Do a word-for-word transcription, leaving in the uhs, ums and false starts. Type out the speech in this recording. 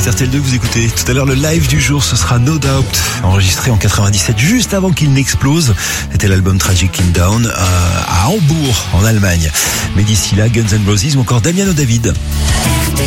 R T L deux que vous écoutez. Tout à l'heure, le live du jour, ce sera No Doubt, enregistré en quatre-vingt-dix-sept, juste avant qu'il n'explose. C'était l'album Tragic Countdown euh, à Hambourg, en Allemagne. Mais d'ici là, Guns N' Roses ou encore Damiano David.